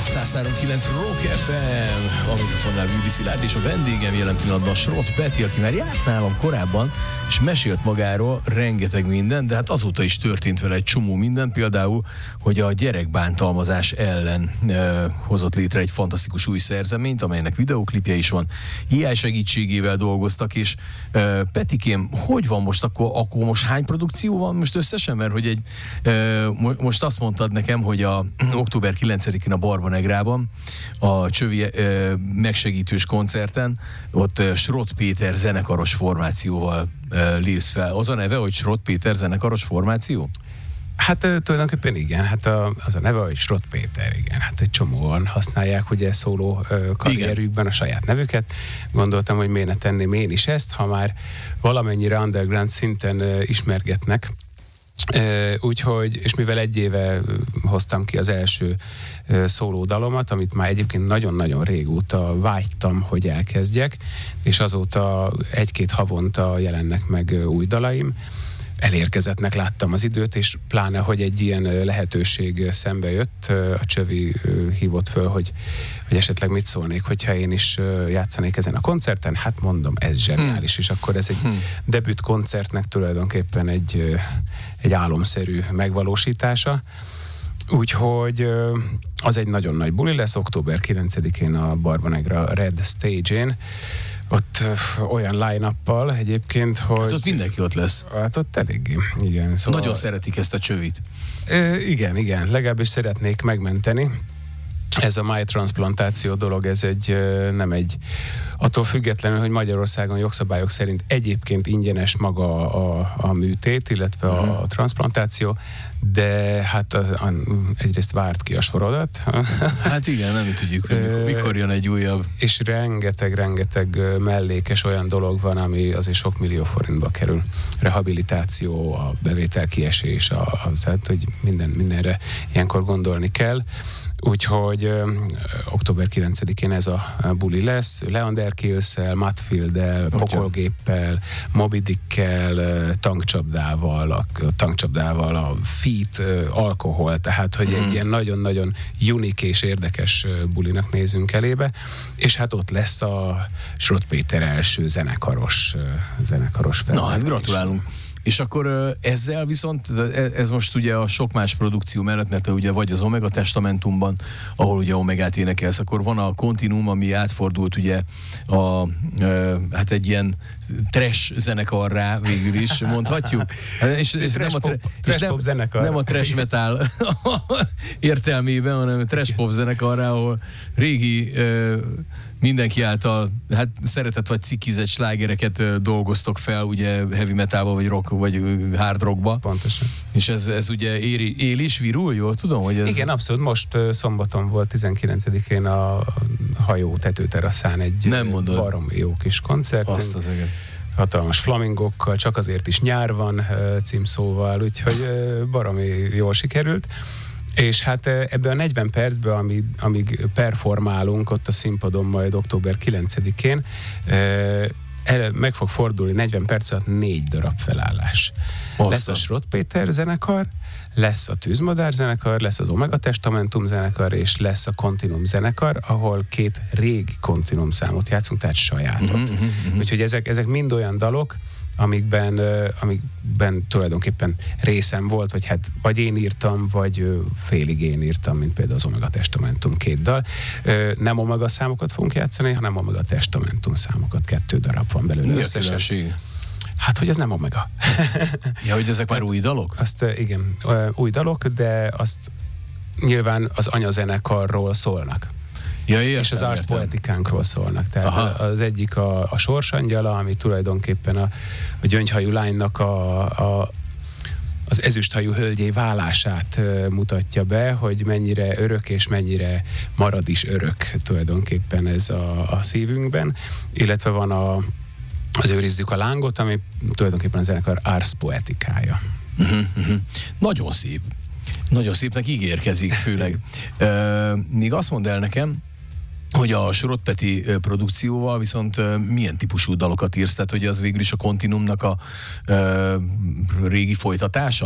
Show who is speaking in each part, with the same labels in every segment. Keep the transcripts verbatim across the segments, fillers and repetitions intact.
Speaker 1: száz három egész kilenc Rock ef em, a mikrofonnál Vűdi Szilárd, és a vendégem jelen pillanatban Srott Peti, aki már járt nálam korábban, és mesélt magáról rengeteg minden, de hát azóta is történt vele egy csomó minden, például, hogy a gyerekbántalmazás ellen e, hozott létre egy fantasztikus új szerzeményt, amelynek videóklipje is van, á i segítségével dolgoztak, és e, Petikém, hogy van most akkor, akkor most hány produkció van most összesen? Mert hogy egy, e, most azt mondtad nekem, hogy a október kilencedikén a Barbanegrában, a Csövi e, megsegítős koncerten, ott e, Srott Péter zenekaros formációval e, lépsz fel. Az a neve, hogy Srott Péter zenekaros formáció?
Speaker 2: Hát tulajdonképpen igen, hát a, az a neve, hogy Srott Péter, igen, hát egy csomóan használják ugye szóló karrierükben a saját nevüket. Gondoltam, hogy miért ne tenném én is ezt, ha már valamennyire underground szinten uh, ismergetnek. Uh, úgyhogy, és mivel egy éve hoztam ki az első uh, szóló dalomat, amit már egyébként nagyon-nagyon régóta vágytam, hogy elkezdjek, és azóta egy-két havonta jelennek meg uh, új dalaim. Elérkezettnek láttam az időt, és pláne, hogy egy ilyen lehetőség szembe jött, a Csövi hívott föl, hogy, hogy esetleg mit szólnék, hogyha én is játszanék ezen a koncerten. Hát mondom, ez zseniális, hmm. és akkor ez egy hmm. debüt koncertnek tulajdonképpen egy, egy álomszerű megvalósítása. Úgyhogy az egy nagyon nagy buli lesz, október kilencedikén a Barbanegra Red Stage-én. Ott uh, olyan line-uppal egyébként, hogy...
Speaker 1: Ez ott mindenki ott lesz.
Speaker 2: Hát ott eléggé, igen.
Speaker 1: Szóval... Nagyon szeretik ezt a Csövit.
Speaker 2: Uh, igen, igen, legalábbis szeretnék megmenteni. Ez a májtranszplantáció dolog, ez egy, uh, nem egy... Attól függetlenül, hogy Magyarországon jogszabályok szerint egyébként ingyenes maga a, a műtét, illetve uh-huh. a, a transzplantáció, de hát a, a, egyrészt várt ki a sorodat.
Speaker 1: Hát igen, nem tudjuk, hogy mikor, mikor jön egy újabb.
Speaker 2: És rengeteg-rengeteg mellékes olyan dolog van, ami azért sok millió forintba kerül. Rehabilitáció, a bevételkiesés, a, a, tehát hogy minden, mindenre ilyenkor gondolni kell. Úgyhogy ö, október kilencedikén ez a, a buli lesz, Leander Kills-el, Matfield-el, Pokolgéppel, Moby Dick-kel, tankcsapdával, a, a tankcsapdával, a Feet, alkohol, tehát hogy mm. egy ilyen nagyon-nagyon unik és érdekes bulinak nézünk elébe, és hát ott lesz a Srott Péter első zenekaros, zenekaros fel.
Speaker 1: Na hát gratulálunk. És akkor ezzel viszont, ez most ugye a sok más produkció mellett, mert te ugye vagy az Omega Testamentumban, ahol ugye Omegát énekelsz, akkor van a Continuum, ami átfordult ugye a, hát egy ilyen trash zenekarrá végül is, mondhatjuk. És, és nem a, tra- és nem, nem a trash metal értelmében, hanem a trash pop zenekarrá, ahol régi mindenki által hát szeretett vagy cikizett slágereket dolgoztok fel, ugye heavy metalba, vagy rock, vagy hard rockba.
Speaker 2: Pontosan.
Speaker 1: És ez, ez ugye éri, él is, virul, jól tudom, hogy ez...
Speaker 2: Igen, abszolút. Most szombaton volt tizenkilencedikén a hajó tetőteraszán egy baromi jó kis koncertünk.
Speaker 1: Azt az eget.
Speaker 2: Hatalmas flamingókkal, csak azért is nyár van címszóval, úgyhogy baromi jól sikerült. És hát ebben a negyven percben, amíg, amíg performálunk ott a színpadon majd október kilencedikén, eh, meg fog fordulni negyven perc alatt négy darab felállás. Oszta. Lesz a Srott Péter zenekar, lesz a Tűzmadár zenekar, lesz az Omega Testamentum zenekar, és lesz a Continuum zenekar, ahol két régi Continuum számot játszunk, tehát sajátot. Uh-huh, uh-huh, uh-huh. Úgyhogy ezek, ezek mind olyan dalok, amikben, uh, amikben tulajdonképpen részem volt, vagy hát vagy én írtam, vagy uh, félig én írtam, mint például az Omega Testamentum két dal. Uh, nem Omega számokat fogunk játszani, hanem Omega Testamentum számokat, kettő darab van belőle.
Speaker 1: Mi összesen?
Speaker 2: Hát, hogy ez nem Omega.
Speaker 1: Ja, hogy ezek már új dalok?
Speaker 2: Azt, uh, igen, uh, új dalok, de azt nyilván az anyazenekarról szólnak.
Speaker 1: Ja, értem,
Speaker 2: és az Ars Poetikánkról szólnak. Tehát Aha. az egyik a, a Sorsangyala, ami tulajdonképpen a, a gyöngyhajú lánynak a, a, az ezüsthajú hölgyé válását mutatja be, hogy mennyire örök és mennyire marad is örök tulajdonképpen ez a, a szívünkben. Illetve van a, az Őrizzük a lángot, ami tulajdonképpen a zenekar Ars Poetikája.
Speaker 1: Uh-huh, uh-huh. Nagyon szép. Nagyon szépnek ígérkezik, főleg. Uh, még azt mondd el nekem, hogy a Srott Peti produkcióval viszont milyen típusú dalokat írsz? Tehát, hogy az végül is a Continuumnak a uh, régi folytatása?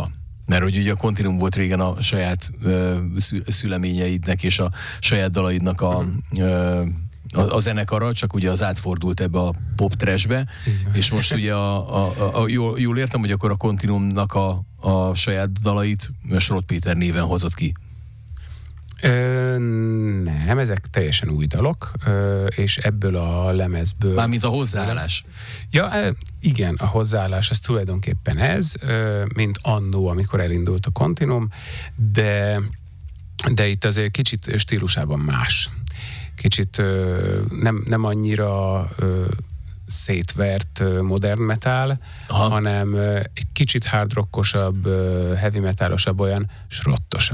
Speaker 1: Mert hogy ugye a Continuum volt régen a saját ö, szüleményeidnek és a saját dalaidnak a, ö, a, a zenekara, csak ugye az átfordult ebbe a pop trashbe, és most ugye a, a, a, a, jól, jól értem, hogy akkor a Continuumnak a, a saját dalait Srott Péter néven hozott ki.
Speaker 2: Ö, nem, ezek teljesen új dalok, ö, és ebből a lemezből...
Speaker 1: Mármint a hozzáállás.
Speaker 2: Ja, igen, a hozzáállás az tulajdonképpen ez, ö, mint annó, amikor elindult a Continuum, de, de itt azért kicsit stílusában más. Kicsit ö, nem, nem annyira... Ö, szétvert modern metal, aha, hanem egy kicsit hard rockosabb, heavy metalosabb, olyan srottosabb.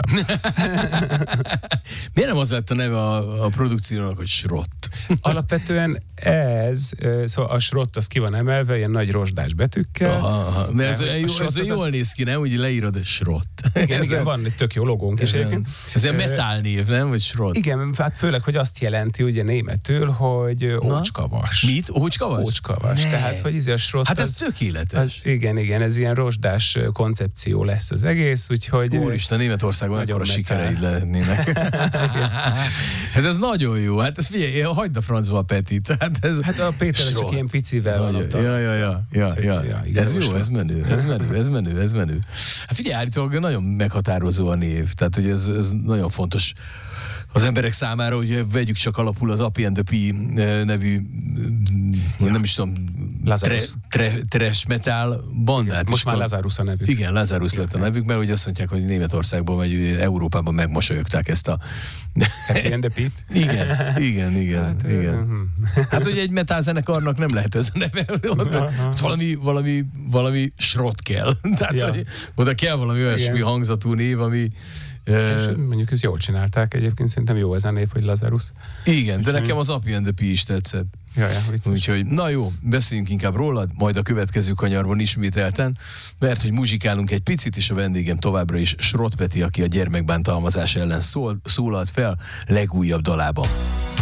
Speaker 1: Miért nem az lett a neve a, a produkciónak, hogy Srott?
Speaker 2: Alapvetően ez, szóval a Srott az ki van emelve, ilyen nagy rozsdás betűkkel.
Speaker 1: Aha, aha. De ez, jó, ez az jól az... néz ki, nem? Úgy leírod, hogy Srott.
Speaker 2: Igen, igen, van egy tök jó logónk is.
Speaker 1: Ez egy metal név, nem? Vagy Srott?
Speaker 2: Igen, hát főleg, hogy azt jelenti ugye németül, hogy ócskavas.
Speaker 1: Mit? Ócskavas?
Speaker 2: Ócskavas. Tehát, hogy ez a Srott...
Speaker 1: Hát ez
Speaker 2: az,
Speaker 1: tökéletes.
Speaker 2: Az, igen, igen, ez ilyen rozsdás koncepció lesz az egész, úgyhogy...
Speaker 1: Úristen, Németországban nagyon a sikereid lennének. Hát ez nagyon jó. Hát ez figyelj, hagyd a francba a Petit. Hát, ez
Speaker 2: hát a Péter csak ilyen picivel van ott.
Speaker 1: Ja, ja, ja. ja, ja. ja ez jó, ez menő, ez menő, ez menő, ez menő. Hát figyelj, állítólag nagyon meghatározó a név. Tehát, hogy ez, ez nagyon fontos az emberek számára, hogy vegyük csak alapul az Appy and the Pea nevű, ja, nem is tudom,
Speaker 2: Lazarus.
Speaker 1: Tre, tre, trash metal bandát.
Speaker 2: Igen, most már Lazarus a nevük.
Speaker 1: Igen, Lazarus lett a nevük, mert ugye azt mondják, hogy Németországban vagy Európában megmosolyogták ezt a...
Speaker 2: Appy and the Pea?
Speaker 1: Igen, igen, igen.
Speaker 2: Hát,
Speaker 1: igen. Hát, hogy egy metal zenekarnak nem lehet ez a neve. valami, valami, valami Srott kell. Tehát, ja, hogy oda kell valami olyasmi hangzatú név, ami...
Speaker 2: És mondjuk ezt jól csinálták egyébként, szerintem jó ez a név, hogy Lazarus.
Speaker 1: Igen, de nekem az Appy and the Pea is tetszett.
Speaker 2: Ja, ja,
Speaker 1: úgyhogy, na jó, beszéljünk inkább rólad, majd a következő kanyarban ismételten, mert hogy muzsikálunk egy picit, és a vendégem továbbra is Srott Peti, aki a gyermekbántalmazás ellen szól, szólalt fel legújabb dalában.